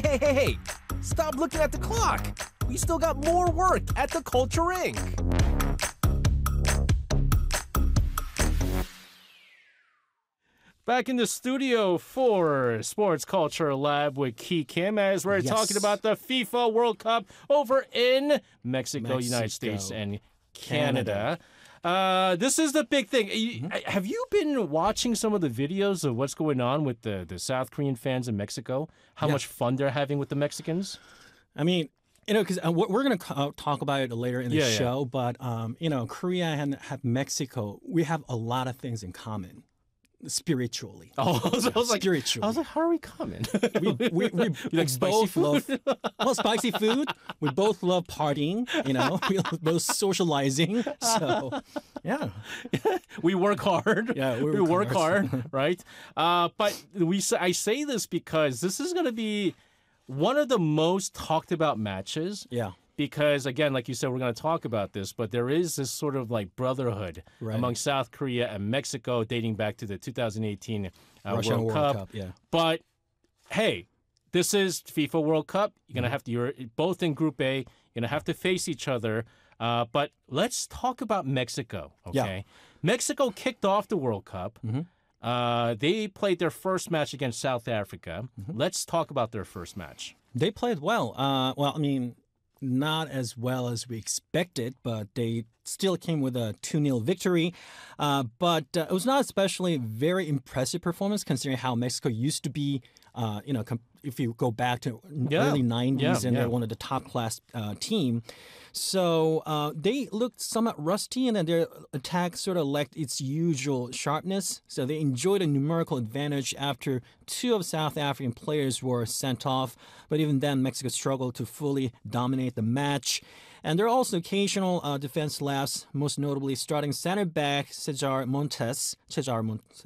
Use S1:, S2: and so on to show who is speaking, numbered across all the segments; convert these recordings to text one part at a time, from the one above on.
S1: Hey! Stop looking at the clock. We still got more work at the Culture Inc. Back in the studio for Sports Culture Lab with Ki Kim as we're talking about the FIFA World Cup over in Mexico, United States, and Canada. This is the big thing. Have you been watching some of the videos of what's going on with the South Korean fans in Mexico? How much fun they're having with the Mexicans?
S2: I mean, because we're going to talk about it later in the show, but, Korea and Mexico, we have a lot of things in common. Spiritually.
S1: I was like, how are we coming?
S2: we like spicy food? Spicy food. We both love partying, we both socializing. So, yeah.
S1: We work hard.
S2: Yeah,
S1: we work hard, right? But I say this because this is going to be one of the most talked about matches.
S2: Yeah.
S1: Because, again, like you said, we're going to talk about this, but there is this sort of like brotherhood among South Korea and Mexico dating back to the 2018
S2: Russian World Cup. Yeah.
S1: But, hey, this is FIFA World Cup. You're both in Group A. You're going to have to face each other. But let's talk about Mexico, okay?
S2: Yeah.
S1: Mexico kicked off the World Cup. They played their first match against South Africa. Let's talk about their first match.
S2: They played well. Not as well as we expected, but they still came with a 2-0 victory. But it was not especially very impressive performance considering how Mexico used to be, if you go back to early 90s and they're one of the top class team. So they looked somewhat rusty and then their attack sort of lacked its usual sharpness. So they enjoyed a numerical advantage after 2 of South African players were sent off. But even then, Mexico struggled to fully dominate the match. And there are also occasional defense lapses, most notably starting center back Cesar Montes. Cesar Montes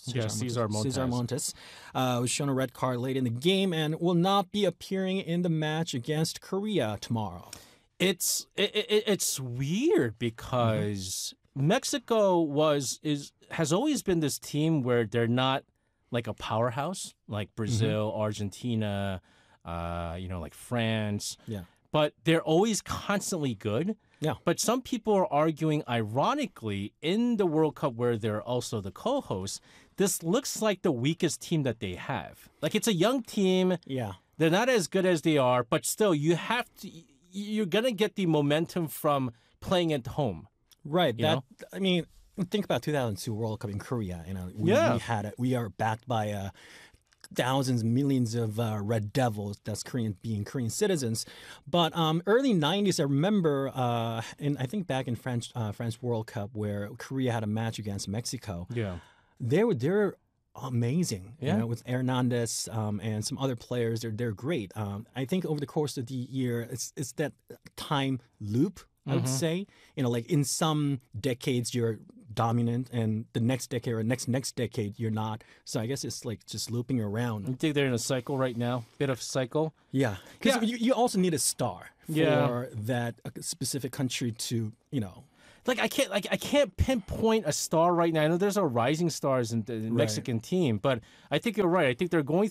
S2: was shown a red card late in the game and will not be appearing in the match against Korea tomorrow.
S1: It's weird because Mexico has always been this team where they're not like a powerhouse like Brazil, Argentina, like France.
S2: Yeah.
S1: But they're always constantly good.
S2: Yeah.
S1: But some people are arguing, ironically, in the World Cup where they're also the co-hosts, this looks like the weakest team that they have. Like it's a young team.
S2: Yeah.
S1: They're not as good as they are, but still you're going to get the momentum from playing at home.
S2: Right. Think about 2002 World Cup in Korea. We are backed by thousands, millions of Red Devils, that's being Korean citizens. But early 90s, I remember, I think back in France World Cup where Korea had a match against Mexico.
S1: Yeah.
S2: They're amazing. With Hernandez and some other players, they're great. I think over the course of the year, it's that time loop, I would say. Like in some decades you're dominant, and the next decade or next decade you're not. So I guess it's like just looping around.
S1: You think they're in a cycle right now? Bit of cycle?
S2: Yeah, because you also need a star for that specific country to
S1: I can't pinpoint a star right now. I know there's a rising stars in the Mexican team, but I think you're right. I think they're going